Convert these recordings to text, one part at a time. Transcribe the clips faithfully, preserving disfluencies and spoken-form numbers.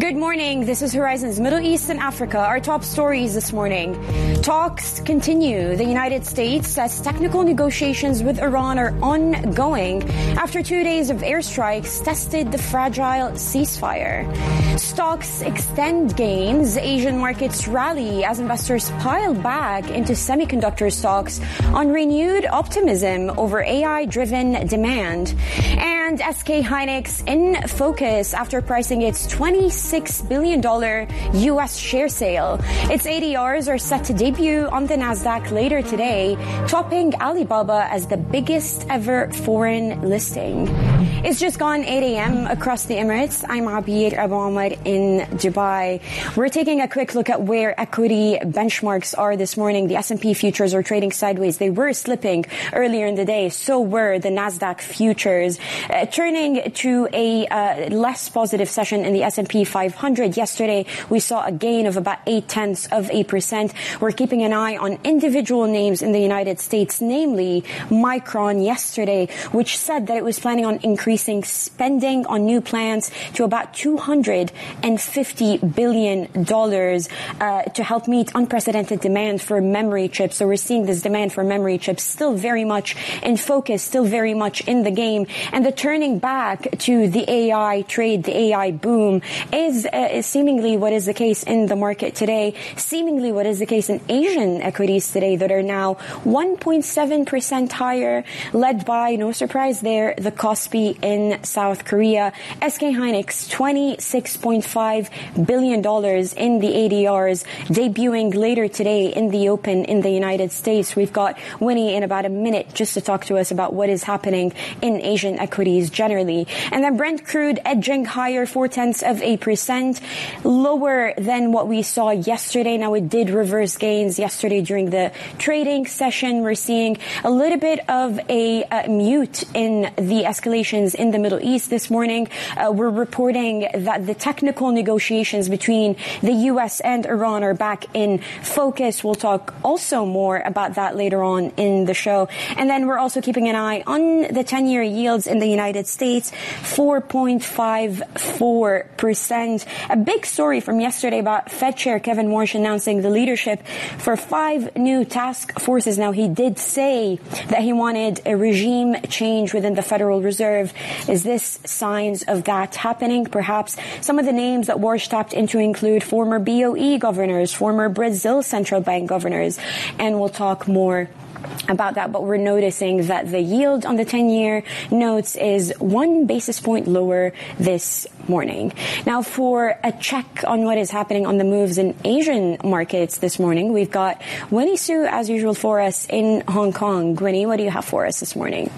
Good morning. This is Horizon's Middle East and Africa. Our top stories this morning. Talks continue. The United States says technical negotiations with Iran are ongoing after two days of airstrikes tested the fragile ceasefire. Stocks extend gains. Asian markets rally as investors pile back into semiconductor stocks on renewed optimism over A I-driven demand. And S K Hynix in focus after pricing its twenty-six billion dollars U S share sale. Its A D Rs are set to debut on the Nasdaq later today, topping Alibaba as the biggest ever foreign listing. It's just gone eight a.m. across the Emirates. I'm Abir Abu Omar in Dubai. We're taking a quick look at where equity benchmarks are this morning. The S and P futures are trading sideways. They were slipping earlier in the day. So were the Nasdaq futures. Uh, turning to a uh, less positive session in the S and P five hundred. Yesterday, we saw a gain of about eight tenths of a percent. We're keeping an eye on individual names in the United States, namely Micron yesterday, which said that it was planning on increasing spending on new plants to about two hundred fifty billion dollars uh, to help meet unprecedented demand for memory chips. So we're seeing this demand for memory chips still very much in focus, still very much in the game. And the turning back to the A I trade, the A I boom, is, uh, is seemingly what is the case in the market today, seemingly what is the case in Asian equities today that are now one point seven percent higher, led by, no surprise there, the Kospi in South Korea. S K Hynix, twenty-six point five billion dollars in the A D Rs, debuting later today in the open in the United States. We've got Winnie in about a minute just to talk to us about what is happening in Asian equities generally. And then Brent crude edging higher, four tenths of a percent, lower than what we saw yesterday. Now it did reverse gains yesterday during the trading session. We're seeing a little bit of a uh, mute in the escalations in the Middle East this morning. Uh, we're reporting that the technical negotiations between the U S and Iran are back in focus. We'll talk also more about that later on in the show. And then we're also keeping an eye on the ten-year yields in the United States, four point five four percent. A big story from yesterday about Fed Chair Kevin Warsh announcing the leadership for five new task forces. Now, he did say that he wanted a regime change within the Federal Reserve. Is this signs of that happening? Perhaps some of the names that Warsh tapped into include former B O E governors, former Brazil Central Bank governors, and we'll talk more about that, but we're noticing that the yield on the ten-year notes is one basis point lower this morning. Now, for a check on what is happening on the moves in Asian markets this morning, we've got Winnie Su, as usual, for us in Hong Kong. Winnie, what do you have for us this morning?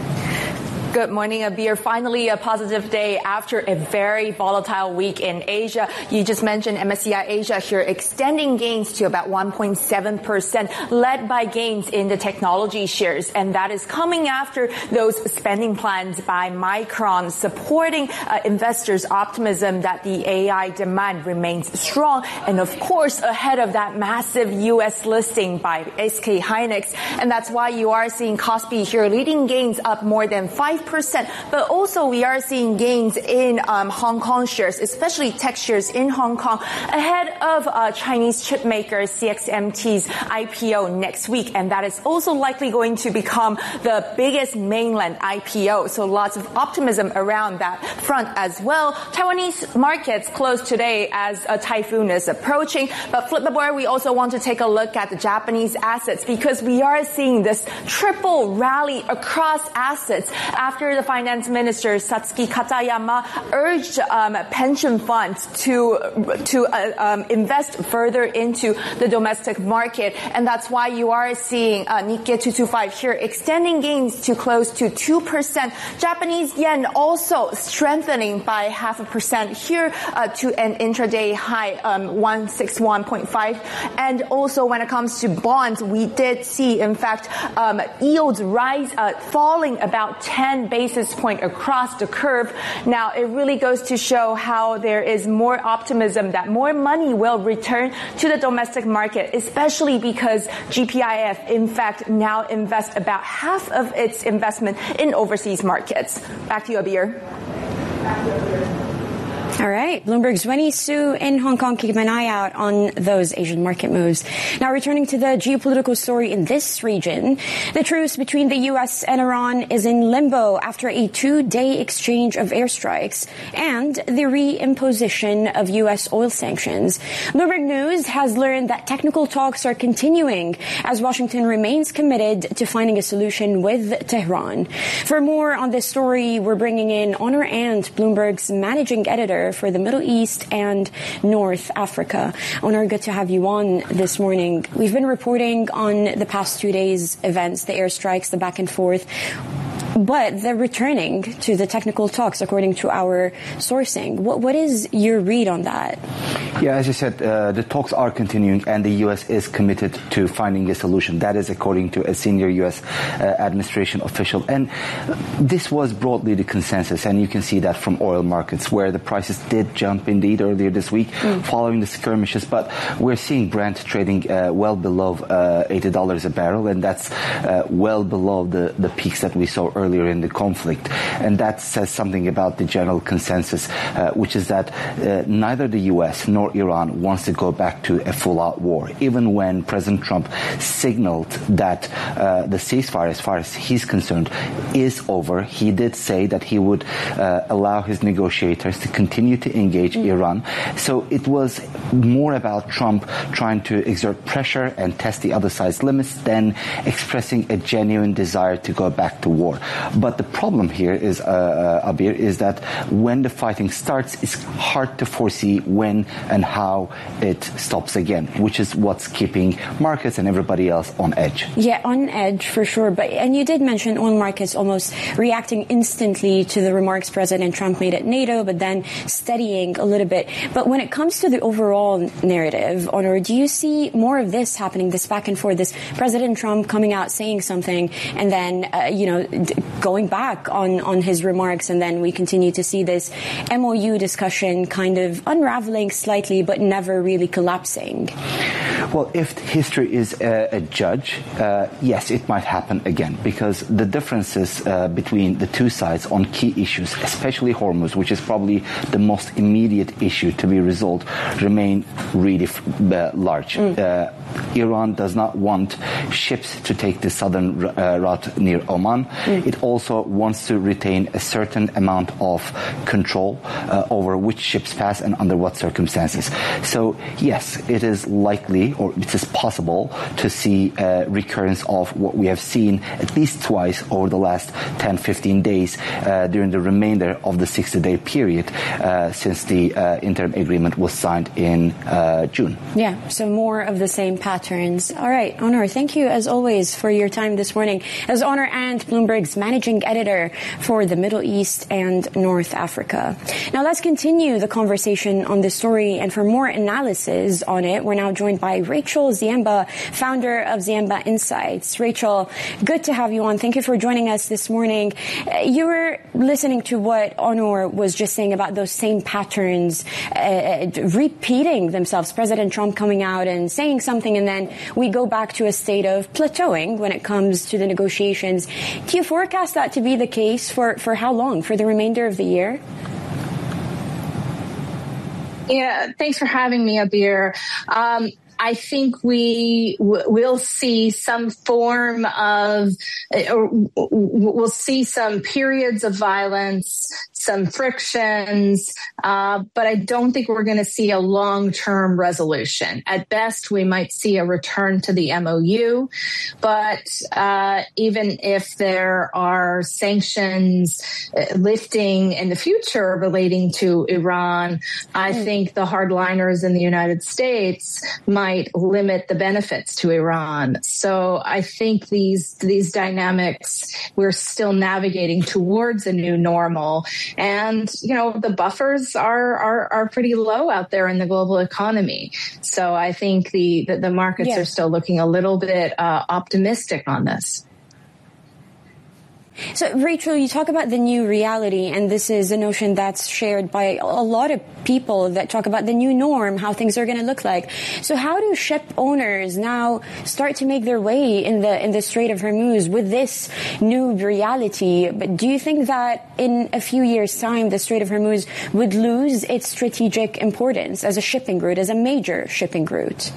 Good morning, Abir. Finally, a positive day after a very volatile week in Asia. You just mentioned M S C I Asia here extending gains to about one point seven percent, led by gains in the technology shares. And that is coming after those spending plans by Micron, supporting uh, investors' optimism that the A I demand remains strong. And of course, ahead of that massive U S listing by S K Hynix. And that's why you are seeing Kospi here leading gains up more than five percent. But also we are seeing gains in um, Hong Kong shares, especially tech shares in Hong Kong, ahead of uh, Chinese chip maker C X M T's I P O next week. And that is also likely going to become the biggest mainland I P O. So lots of optimism around that front as well. Taiwanese markets closed today as a typhoon is approaching. But flip the board, we also want to take a look at the Japanese assets because we are seeing this triple rally across assets after the finance minister Satsuki Katayama urged um, pension funds to to uh, um, invest further into the domestic market, and that's why you are seeing uh, Nikkei two twenty-five here extending gains to close to two percent. Japanese yen also strengthening by half a percent here uh, to an intraday high um, one sixty-one point five. And also when it comes to bonds, we did see in fact um, yields rise, uh, falling about ten basis point across the curve. Now, it really goes to show how there is more optimism that more money will return to the domestic market, especially because G P I F, in fact, now invests about half of its investment in overseas markets. Back to you, Abir. All right. right, Bloomberg's Winnie Su in Hong Kong, keep an eye out on those Asian market moves. Now, returning to the geopolitical story in this region, the truce between the U S and Iran is in limbo after a two-day exchange of airstrikes and the reimposition of U S oil sanctions. Bloomberg News has learned that technical talks are continuing as Washington remains committed to finding a solution with Tehran. For more on this story, we're bringing in Honor Ant, Bloomberg's managing editor for the Middle East and North Africa. Honor, good to have you on this morning. We've been reporting on the past two days' events, the airstrikes, the back and forth. But they're returning to the technical talks, according to our sourcing. What, what is your read on that? Yeah, as you said, uh, the talks are continuing, and the U S is committed to finding a solution. That is according to a senior U S uh, administration official. And this was broadly the consensus, and you can see that from oil markets, where the prices did jump indeed earlier this week mm. following the skirmishes. But we're seeing Brent trading uh, well below uh, eighty dollars a barrel, and that's uh, well below the, the peaks that we saw earlier. earlier in the conflict. And that says something about the general consensus, uh, which is that uh, neither the U S nor Iran wants to go back to a full-out war. Even when President Trump signaled that uh, the ceasefire, as far as he's concerned, is over, he did say that he would uh, allow his negotiators to continue to engage mm. Iran. So it was more about Trump trying to exert pressure and test the other side's limits than expressing a genuine desire to go back to war. But the problem here is, uh, uh, Abir, is that when the fighting starts, it's hard to foresee when and how it stops again, which is what's keeping markets and everybody else on edge. Yeah, on edge for sure. But and you did mention oil markets almost reacting instantly to the remarks President Trump made at NATO, but then steadying a little bit. But when it comes to the overall narrative, Honor, do you see more of this happening, this back and forth, this President Trump coming out saying something and then, uh, you know, d- going back on, on his remarks, and then we continue to see this M O U discussion kind of unraveling slightly but never really collapsing? Well, if history is a, a judge, uh, yes, it might happen again, because the differences uh, between the two sides on key issues, especially Hormuz, which is probably the most immediate issue to be resolved, remain really uh, large. Mm. Uh, Iran does not want ships to take the southern uh, route near Oman. Mm. It also wants to retain a certain amount of control uh, over which ships pass and under what circumstances. So, yes, it is likely, or it is possible, to see a recurrence of what we have seen at least twice over the last ten, fifteen days uh, during the remainder of the sixty-day period uh, since the uh, interim agreement was signed in uh, June. Yeah, so more of the same patterns. All right, Honor, thank you as always for your time this morning. As Honor Ant, Bloomberg's managing editor for the Middle East and North Africa. Now let's continue the conversation on this story, and for more analysis on it, we're now joined by Rachel Ziemba, founder of Ziemba Insights. Rachel, good to have you on. Thank you for joining us this morning. Uh, you were listening to what Honor was just saying about those same patterns uh, repeating themselves. President Trump coming out and saying something, and then we go back to a state of plateauing when it comes to the negotiations. Do you forecast that to be the case for, for how long? For the remainder of the year? Yeah, thanks for having me, Abir. Um, I think we w- will see some form of, or we'll see some periods of violence, some frictions, uh, but I don't think we're going to see a long-term resolution. At best, we might see a return to the M O U, but uh, even if there are sanctions lifting in the future relating to Iran, I mm. think the hardliners in the United States might might limit the benefits to Iran. So I think these these dynamics, we're still navigating towards a new normal. And, you know, the buffers are are, are pretty low out there in the global economy. So I think the, the, the markets yeah. are still looking a little bit uh, optimistic on this. So, Rachel, you talk about the new reality, and this is a notion that's shared by a lot of people that talk about the new norm, how things are going to look like. So how do ship owners now start to make their way in the in the Strait of Hormuz with this new reality? But do you think that in a few years' time, the Strait of Hormuz would lose its strategic importance as a shipping route, as a major shipping route?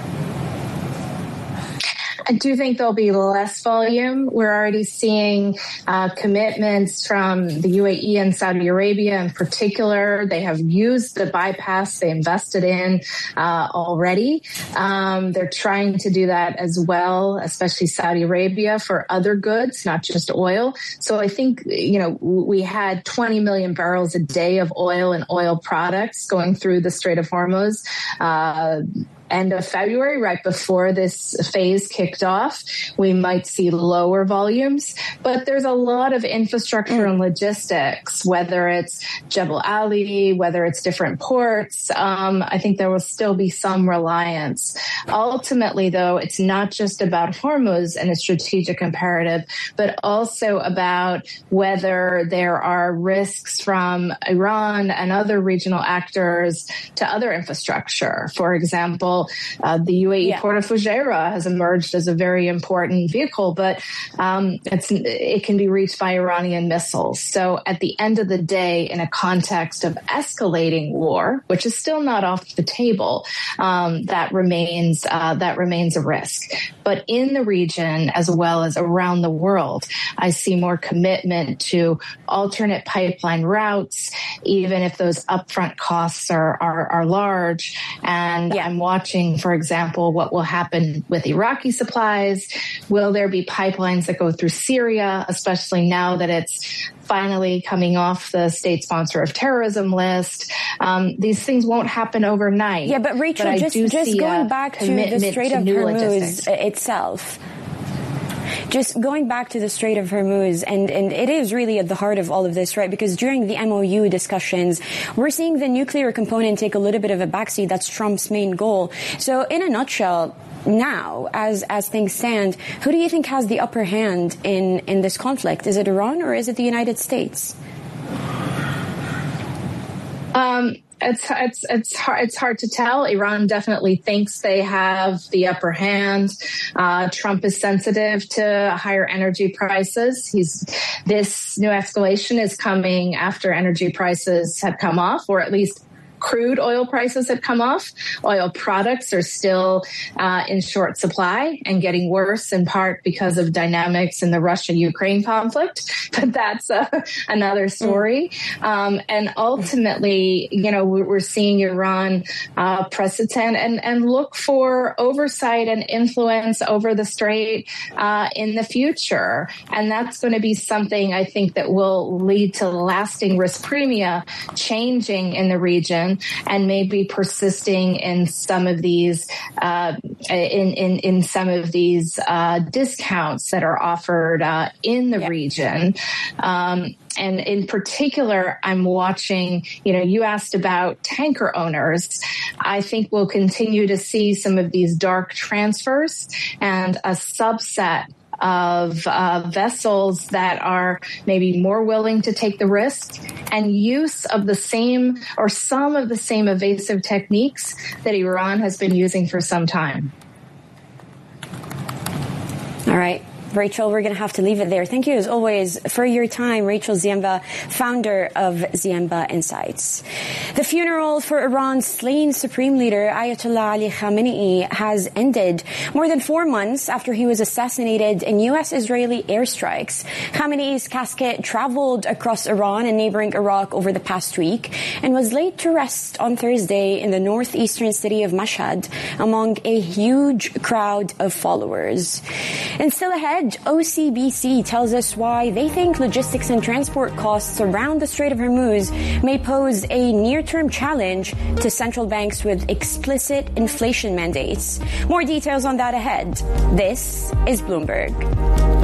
I do think there'll be less volume. We're already seeing uh, commitments from the U A E and Saudi Arabia in particular. They have used the bypass they invested in uh, already. Um, they're trying to do that as well, especially Saudi Arabia, for other goods, not just oil. So I think, you know, we had twenty million barrels a day of oil and oil products going through the Strait of Hormuz. Uh, End of February, right before this phase kicked off, we might see lower volumes, but there's a lot of infrastructure and logistics, whether it's Jebel Ali, whether it's different ports. Um, I think there will still be some reliance. Ultimately, though, it's not just about Hormuz and a strategic imperative, but also about whether there are risks from Iran and other regional actors to other infrastructure. For example, Uh, the U A E yeah. Port of Fujairah has emerged as a very important vehicle, but um, it's, it can be reached by Iranian missiles. So at the end of the day, in a context of escalating war, which is still not off the table, um, that remains uh, that remains a risk. But in the region, as well as around the world, I see more commitment to alternate pipeline routes, even if those upfront costs are are, are large. And yeah. I'm watching, for example, what will happen with Iraqi supplies. Will there be pipelines that go through Syria, especially now that it's finally coming off the state sponsor of terrorism list? Um, these things won't happen overnight. Yeah, but Rachel, but just, just going back to the Strait of Hormuz itself. Just going back to the Strait of Hormuz, and, and it is really at the heart of all of this, right? Because during the M O U discussions, we're seeing the nuclear component take a little bit of a backseat. That's Trump's main goal. So in a nutshell, now, as as things stand, who do you think has the upper hand in, in this conflict? Is it Iran or is it the United States? Um... It's it's it's hard, it's hard to tell. Iran definitely thinks they have the upper hand. Uh, Trump is sensitive to higher energy prices. He's this new escalation is coming after energy prices have come off, or at least crude oil prices have come off. Oil products are still uh, in short supply and getting worse, in part because of dynamics in the Russia-Ukraine conflict. But that's uh, another story. Mm. Um, and ultimately, you know, we're seeing Iran uh, press its hand and, and look for oversight and influence over the Strait uh, in the future. And that's going to be something I think that will lead to lasting risk premia changing in the region, and maybe persisting in some of these uh, in, in in some of these uh, discounts that are offered uh, in the yeah. region. Um, and in particular, I'm watching, you know, you asked about tanker owners. I think we'll continue to see some of these dark transfers and a subset of uh, vessels that are maybe more willing to take the risk and use of the same or some of the same evasive techniques that Iran has been using for some time. All right. Rachel, we're going to have to leave it there. Thank you, as always, for your time. Rachel Ziemba, founder of Ziemba Insights. The funeral for Iran's slain supreme leader, Ayatollah Ali Khamenei, has ended more than four months after he was assassinated in U S-Israeli airstrikes. Khamenei's casket traveled across Iran and neighboring Iraq over the past week and was laid to rest on Thursday in the northeastern city of Mashhad among a huge crowd of followers. And still ahead, O C B C tells us why they think logistics and transport costs around the Strait of Hormuz may pose a near-term challenge to central banks with explicit inflation mandates. More details on that ahead. This is Bloomberg.